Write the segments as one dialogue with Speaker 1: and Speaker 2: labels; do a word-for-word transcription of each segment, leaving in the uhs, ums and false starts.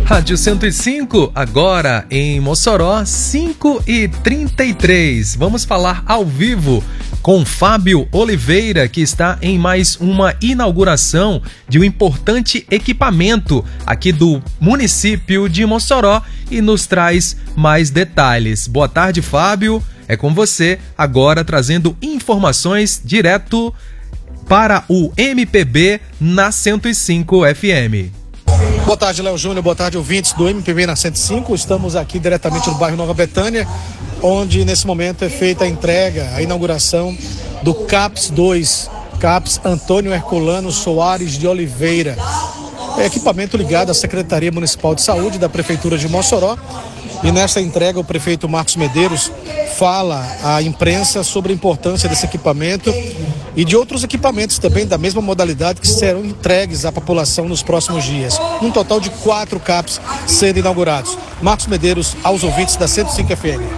Speaker 1: Rádio cento e cinco, agora em Mossoró, cinco e trinta e três. Vamos falar ao vivo com Fábio Oliveira, que está em mais uma inauguração de um importante equipamento aqui do município de Mossoró e nos traz mais detalhes. Boa tarde, Fábio. É com você agora trazendo informações direto para o M P B na cento e cinco F M.
Speaker 2: Boa tarde, Léo Júnior. Boa tarde, ouvintes do M P B na cento e cinco. Estamos aqui diretamente no bairro Nova Betânia, onde nesse momento é feita a entrega, a inauguração do CAPS dois, CAPS Antônio Herculano Soares de Oliveira. É equipamento ligado à Secretaria Municipal de Saúde da Prefeitura de Mossoró. E nesta entrega, o prefeito Marcos Medeiros fala à imprensa sobre a importância desse equipamento e de outros equipamentos também da mesma modalidade que serão entregues à população nos próximos dias. Um total de quatro CAPs sendo inaugurados. Marcos Medeiros, aos ouvintes da cento e cinco F M.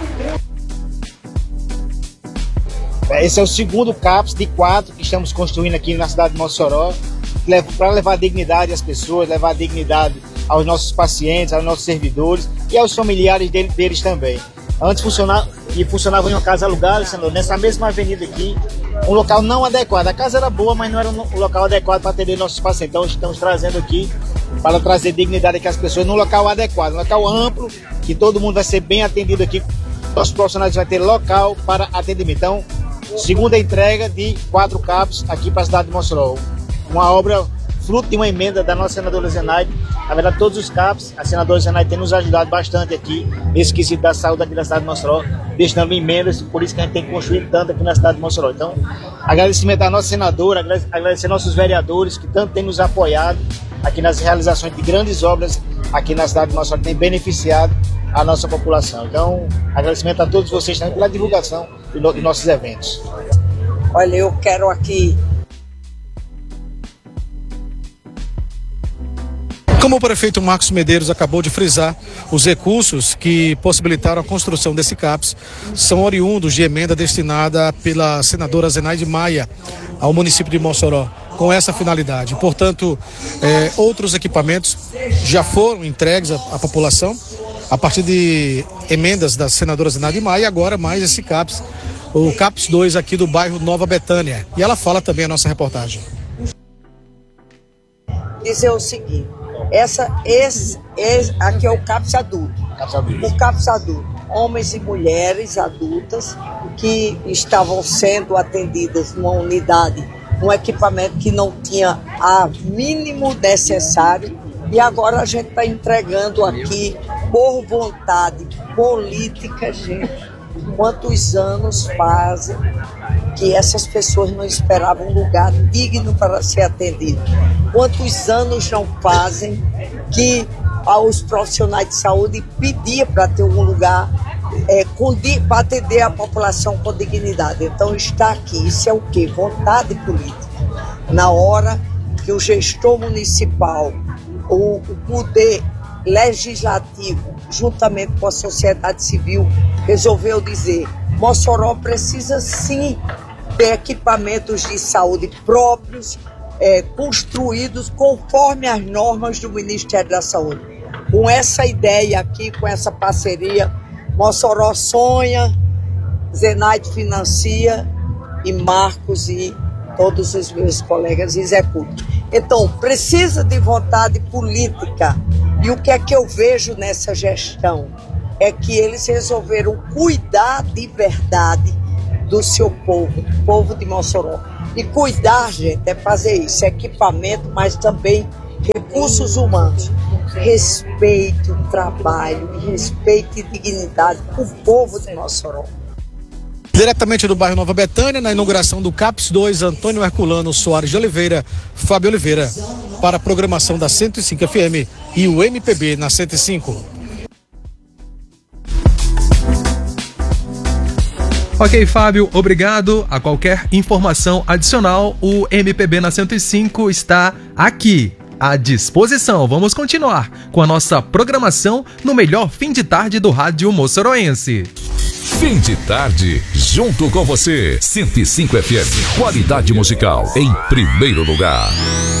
Speaker 3: Esse é o segundo CAPS de quatro que estamos construindo aqui na cidade de Mossoró, para levar dignidade às pessoas, levar dignidade aos nossos pacientes, aos nossos servidores e aos familiares deles, deles também. Antes funcionava, e funcionava em uma casa alugada, senhor, nessa mesma avenida aqui, um local não adequado. A casa era boa, mas não era um local adequado para atender nossos pacientes. Então estamos trazendo aqui para trazer dignidade aqui às pessoas num local adequado, um local amplo, que todo mundo vai ser bem atendido aqui. Nossos profissionais vão ter local para atendimento. Então, segunda entrega de quatro CAPs aqui para a cidade de Mossoró. Uma obra fruto de uma emenda da nossa senadora Zenaide. Na verdade, todos os CAPs, a senadora Zenaide tem nos ajudado bastante aqui, nesse quesito da saúde aqui da cidade de Mossoró, destinando emendas, por isso que a gente tem construído tanto aqui na cidade de Mossoró. Então, agradecimento à nossa senadora, agradecer aos nossos vereadores que tanto têm nos apoiado aqui nas realizações de grandes obras aqui na cidade de Mossoró, que tem beneficiado a nossa população. Então, agradecimento a todos vocês também pela divulgação de nossos eventos.
Speaker 4: Olha, eu quero aqui...
Speaker 2: Como o prefeito Marcos Medeiros acabou de frisar, os recursos que possibilitaram a construção desse CAPS são oriundos de emenda destinada pela senadora Zenaide Maia ao município de Mossoró, com essa finalidade. Portanto, é, outros equipamentos já foram entregues à, à população a partir de emendas da senadora Zenaide Maia e agora mais esse CAPS, o CAPS dois aqui do bairro Nova Betânia. E ela fala também a nossa reportagem.
Speaker 4: Dizer o seguinte, essa, esse, esse aqui é o CAPS adulto.
Speaker 3: CAPS adulto.
Speaker 4: O CAPS adulto, homens e mulheres adultas que estavam sendo atendidas numa unidade, num equipamento que não tinha a mínimo necessário, e agora a gente está entregando aqui por vontade política, gente. Quantos anos fazem que essas pessoas não esperavam um lugar digno para ser atendido? Quantos anos não fazem que os profissionais de saúde pediam para ter um lugar é, para atender a população com dignidade? Então está aqui, isso é o quê? Vontade política. Na hora que o gestor municipal, o, o poder legislativo, juntamente com a sociedade civil, resolveu dizer: Mossoró precisa sim ter equipamentos de saúde próprios, é, construídos conforme as normas do Ministério da Saúde. Com essa ideia aqui, com essa parceria, Mossoró sonha, Zenaide financia e Marcos e todos os meus colegas executam. Então, precisa de vontade política. E o que é que eu vejo nessa gestão? É que eles resolveram cuidar de verdade do seu povo, do povo de Mossoró. E cuidar, gente, é fazer isso, equipamento, mas também recursos humanos. Respeito, trabalho, respeito e dignidade para o povo de Mossoró.
Speaker 2: Diretamente do bairro Nova Betânia, na inauguração do CAPS dois, Antônio Herculano Soares de Oliveira, Fábio Oliveira, para a programação da cento e cinco F M e o M P B na cento e cinco.
Speaker 1: Ok, Fábio, obrigado. A qualquer informação adicional, o M P B na cento e cinco está aqui à disposição. Vamos continuar com a nossa programação no melhor fim de tarde do rádio moçoroense.
Speaker 5: Fim de tarde, junto com você. cento e cinco F M, qualidade musical em primeiro lugar.